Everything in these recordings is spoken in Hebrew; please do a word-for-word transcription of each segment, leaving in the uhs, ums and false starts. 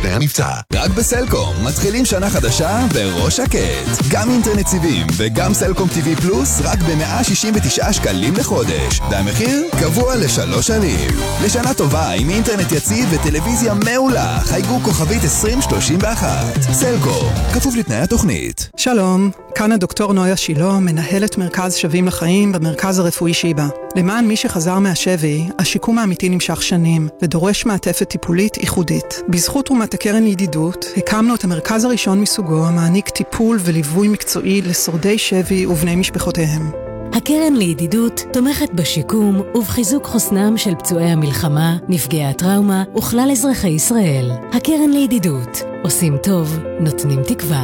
לפני המבצע. רק בסלקום מתחילים שנה חדשה בראש שקט. גם אינטרנט סיבים וגם סלקום טיווי פלוס רק ב-מאה שישים ותשעה שקלים לחודש. והמחיר קבוע לשלוש שנים. לשנה טובה עם אינטרנט יציב וטלוויזיה מעולה. חייגו כוכבית עשרים שלושים ואחת. סלקום, כפוף לתנאי התוכנית. שלום, כאן הדוקטור נויה שילה, מנהלת מרכז שווים לחיים במרכז הרפואי שיבא. למען מי שחזר מהשבי, השיקום האמיתי נמשך שנים ודורש מעטפת טיפולית ייחודית. בזכות תרומת הקרן לידידות, הקמנו את המרכז הראשון מסוגו המעניק טיפול וליווי מקצועי לשורדי שבי ובני משפחותיהם. הקרן לידידות תומכת בשיקום ובחיזוק חוסנם של פצועי המלחמה, נפגעי הטראומה וכלל אזרחי ישראל. הקרן לידידות, עושים טוב, נותנים תקווה.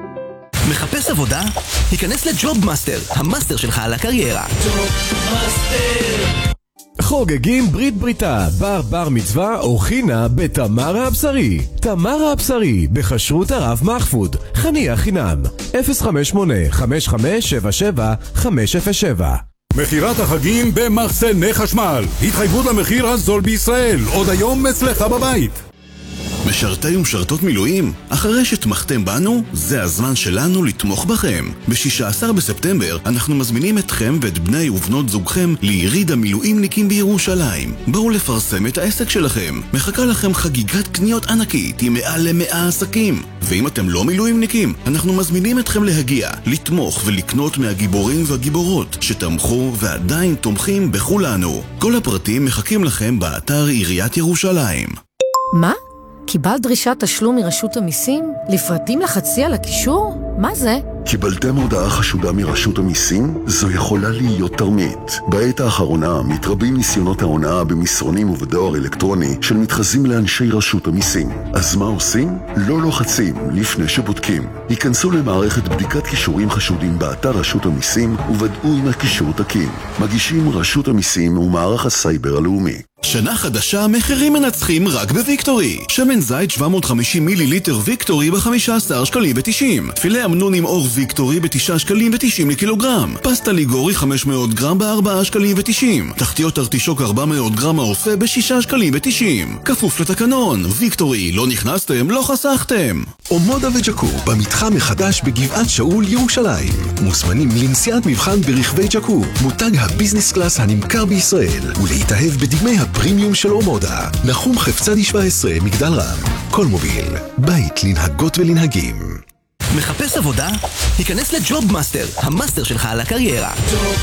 מחפש עבודה? היכנס לג'וב מאסטר, המאסטר שלך על הקריירה. ג'וב מאסטר. חוגגים ברית בריתה, בר בר מצווה או חינה בתמרה הבשרי. תמרה הבשרי, בחשרות הרב מחפוד, חניה חינם, אפס חמש שמונה חמש חמש שבע שבע חמש אפס שבע. מחירת החגים במחסני חשמל. התחייבות למחיר הזול בישראל, עוד היום אצלך בבית. משרתי ומשרתות מילואים, אחרי שתמכתם בנו, זה הזמן שלנו לתמוך בכם. ב-שישה עשר בספטמבר אנחנו מזמינים אתכם ואת בני ובנות זוגכם ליריד המילואימניקים בירושלים. בואו לפרסם את העסק שלכם. מחכה לכם חגיגת קניות ענקית עם מעל למאה עסקים. ואם אתם לא מילואימניקים, אנחנו מזמינים אתכם להגיע, לתמוך ולקנות מהגיבורים והגיבורות שתמכו ועדיין תומכים בכולנו. כל הפרטים מחכים לכם באתר עיריית ירושלים. מה? קיבלת דרישת תשלום מרשות המיסים? לפרטים לחצי על הקישור? מה זה? קיבלתם הודעה חשודה מרשות המיסים? זו יכולה להיות תרמית. בעת האחרונה מתרבים ניסיונות ההונאה במסרונים ובדואר אלקטרוני של מתחזים לאנשי רשות המיסים. אז מה עושים? לא לוחצים לפני שבודקים. היכנסו למערכת בדיקת קישורים חשודים באתר רשות המיסים וודאו אם הקישור תקין. מגישים רשות המיסים ומערך הסייבר הלאומי. שנה חדשה, מחירים מנצחים רק בוויקטורי. שמן זית שבע מאות וחמישים מיליליטר ויקטורי ב-חמישה עשר שקלים ו-תשעים. פילה אמנון עם אור ויקטורי ב-תשעה שקלים ו-תשעים לקילוגרם. פסטה ליגורי חמש מאות גרם ב-ארבעה שקלים ו-תשעים. תחתיות ארטישוק ארבע מאות גרם האופה ב-שישה שקלים ו-תשעים. כפוף לתקנון. ויקטורי, לא נכנסתם, לא חסכתם. אומודה וג'קו במתחם מחדש בגבעת שאול ירושלים. מוזמנים לנסיעת מבחן ברכבי ג'קו, מותג הביזנס קלאס הנמכר בישראל, ולהתאהב בדגמי הפרימיום של אומודה. נחום חפצדי שבע עשרה מגדל רם. כל מוביל, בית לנהגות ולנהגים. מחפש עבודה? היכנס לג'וב מאסטר, המאסטר שלך על הקריירה. ג'וב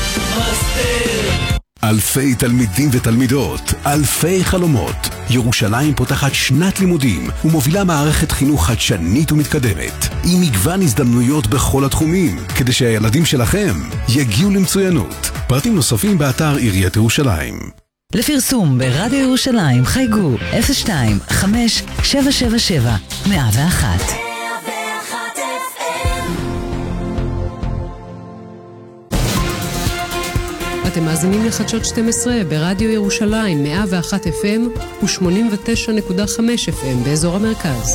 מאסטר. אלפי תלמידים ותלמידות, אלפי חלומות. ירושלים פותחת שנת לימודים ומובילה מערכת חינוך חדשנית ומתקדמת, עם מגוון הזדמנויות בכל התחומים, כדי שהילדים שלכם יגיעו למצוינות. פרטים נוספים באתר עיריית ירושלים. לפרסום ברדיו ירושלים חייגו אפס שתיים חמש שבע שבע שבע מאה ואחת. אתם מאזינים לחדשות שתים עשרה ברדיו ירושלים מאה ואחת אף אם ו-שמונים ותשע נקודה חמש אף אם באזור המרכז.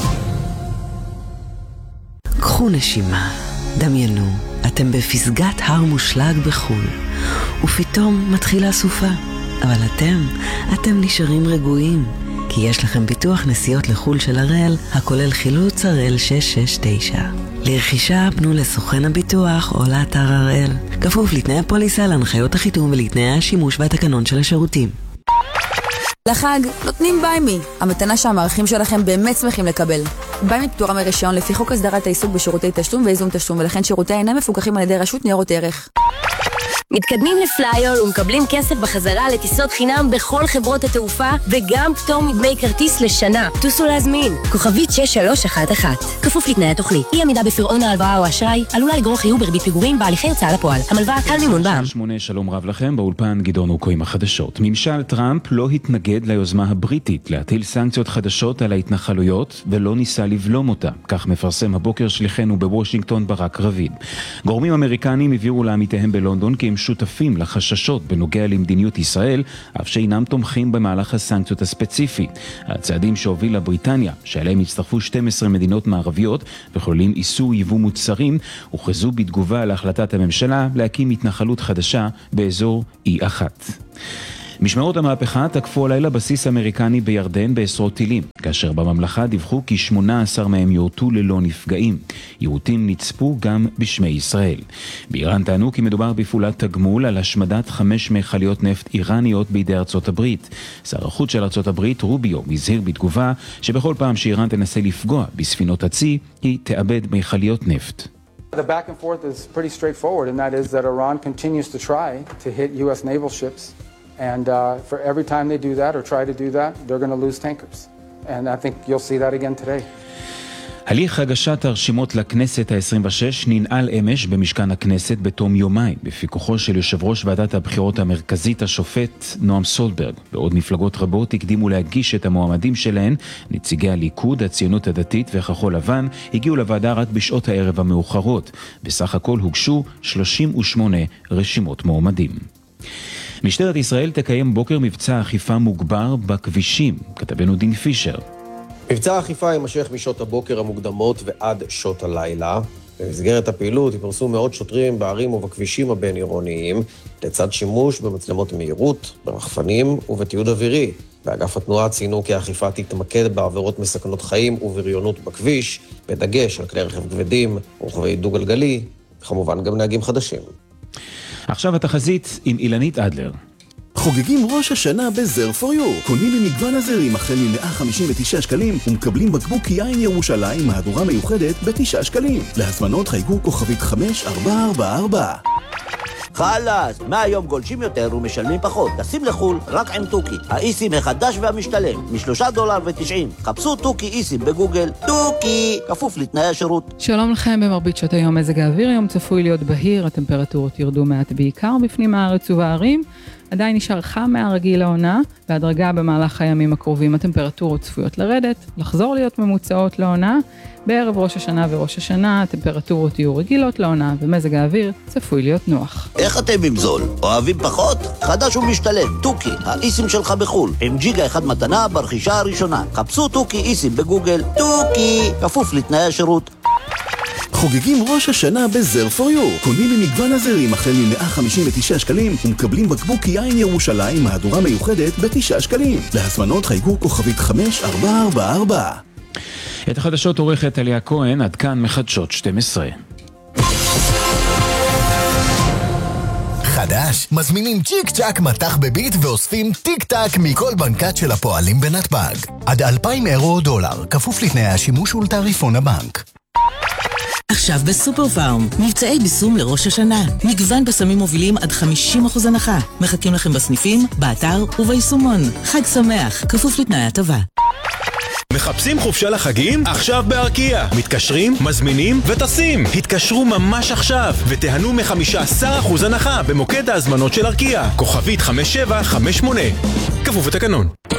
קחו נשימה, דמיינו, אתם בפסגת הר מושלג בחול, ופתאום מתחילה סופה, אבל אתם, אתם נשארים רגועים, כי יש לכם ביטוח נסיעות לחול של הראל, הכולל חילוץ הראל שש שש תשע. לרכישה פנו לסוכן הביטוח או לאתר הראל, כפוף לתנאי הפוליסה, להנחיות החיתום ולתנאי השימוש והתקנון של השירותים. לחג נותנים ביימי, המתנה שהמערכים שלכם באמת שמחים לקבל. ביימי פטורה מרישיון לפי חוק הסדרת העיסוק בשירותי תשלום ואיזון תשלום, ולכן שירותי אינם מפוקחים על ידי רשות ניירות ערך. מתקדמים לפלייר ומקבלים כסף בחזרה לטיסות חינם בכל חברות התעופה, וגם פטור מדמי כרטיס לשנה. טוסו להזמין. כוכבית שש שלוש אחת אחת. כפוף לתנאי התוכנית. אי עמידה בפירעון ההלוואה או האשראי עלולה לגרור חיוב בריבית פיגורים בהליכי הוצאה לפועל. המלווה קל מימון בע"מ. שמונה שלום רב לכם, באולפן גדעון אוקו עם החדשות. ממשל טראמפ לא התנגד ליוזמה הבריטית להטיל סנקציות חדשות על ההתנחלויות ולא ניסה לבלום אותה. כך מפרסם הבוקר שליחנו בוושינגטון ברק רביד. גורמים אמריקנים הביאו לעמיתיהם בלונדון כי הם שותפים לחששות בנוגע למדיניות ישראל, אף שאינם תומכים במהלך הסנקציות הספציפי. הצעדים שהובילה בריטניה, שעליהם הצטרפו שתים עשרה מדינות מערביות וכוללים איסור ייבוא מוצרים, הוכרזו בתגובה להחלטת הממשלה להקים התנחלות חדשה באזור אי אחת. משמרות המהפכה תקפו הלילה בסיס אמריקני בירדן בעשרות טילים, כאשר בממלכה דיווחו כי שמונה עשר מהם יורטו ללא נפגעים. יירוטים נצפו גם בשמי ישראל. באיראן טענו כי מדובר בפעולת תגמול על השמדת חמש מכליות נפט איראניות בידי ארצות הברית. שר החוץ של ארצות הברית רוביו מזהיר בתגובה שבכל פעם שאיראן תנסה לפגוע בספינות הצי, היא תאבד מכליות נפט. The back and forth is pretty straightforward, and that is that Iran continues to try to hit U S naval ships, and uh, for every time they do that or try to do that, they're going to lose tankers. And I think you'll see that again today. הליך הגשת הרשימות לכנסת ה-עשרים ושש ננעל אמש במשכן הכנסת בתום יומיים, בפיקוחו של יושב ראש ועדת הבחירות המרכזית השופט נועם סולברג. בעוד מפלגות רבות הקדימו להגיש את המועמדים שלהן, נציגי הליכוד, הציונות הדתית וכחול לבן הגיעו לוועדה רק בשעות הערב המאוחרות. בסך הכל הוגשו שלושים ושמונה רשימות מועמדים. משטרת ישראל תקיים בוקר מבצע אכיפה מוגבר בכבישים, כתבנו דין פישר. מבצע האכיפה יימשך משעות הבוקר המוקדמות ועד שעות הלילה. במסגרת הפעילות יפרסו מאות שוטרים בערים ובכבישים הבין-עירוניים, לצד שימוש במצלמות מהירות, ברחפנים ובתיעוד אווירי. באגף התנועה ציינו כי האכיפה תתמקד בעבירות מסכנות חיים ובריונות בכביש, בדגש על כלי רכב כבדים, רוכבי דו-גלגלי, וכמובן גם נהגים חדשים. עכשיו התחזית עם אילנית אדלר. חוגגים ראש השנה בזר פור יו. קונים במגוון הזרים החל מ-מאה חמישים ותשעה שקלים ומקבלים בקבוק יין ירושלים מהדורה מיוחדת ב-תשעה שקלים. להזמנות חייגו כוכבית חמש ארבע ארבע ארבע. חלאס, מהיום גולשים יותר ומשלמים פחות. טסים לחול רק עם טוקי. האיסים החדש והמשתלם, משלושה דולר ותשעים. חפשו טוקי איסים בגוגל. טוקי, כפוף לתנאי השירות. שלום לכם, במרבית שעות היום מזג האוויר היום צפוי להיות בהיר, הטמפרטורות ירדו מעט בעיקר בפנים הארץ ובערים. עדיין נשאר חם מהרגיל לעונה, והדרגה במהלך הימים הקרובים הטמפרטורות צפויות לרדת, לחזור להיות ממוצעות לעונה. בערב ראש השנה וראש השנה הטמפרטורות יהיו רגילות לעונה, ומזג האוויר צפוי להיות נוח. איך אתם עם זול? אוהבים פחות? חדש ומשתלם, טוקי, האיסים שלך בחול, עם ג'יגה אחד מתנה ברכישה הראשונה. חפשו טוקי איסים בגוגל. טוקי, כפוף לתנאי השירות. חוגגים ראש השנה בזר פור יו. קונים במגוון הזרים החל מ-מאה חמישים ותשעה שקלים ומקבלים בקבוק יין ירושלים מהדורה מיוחדת ב-תשעה שקלים. להזמנות חייגו כוכבית חמש ארבע ארבע ארבע. את החדשות עורכת אליה כהן, עד כאן מחדשות שתים עשרה. חדש, מזמינים צ'יק צ'ק מתח בביט ואוספים טיק טק מכל בנקת של הפועלים בנתב"ג. עד אלפיים אירו או דולר, כפוף לתנאי השימוש ולתעריפון הבנק. עכשיו בסופר פארם, מבצעי ביסום לראש השנה. מגוון בסמים מובילים עד חמישים אחוז הנחה. מחכים לכם בסניפים, באתר וביישומון. חג שמח, כפוף לתנאי הטבה. מחפשים חופשה לחגים? עכשיו בארקיע. מתקשרים, מזמינים וטסים. התקשרו ממש עכשיו ותיהנו מ-חמישה עשר אחוז הנחה במוקד ההזמנות של ארקיע. כוכבית חמש שבע חמש שמונה. כפוף לתקנון.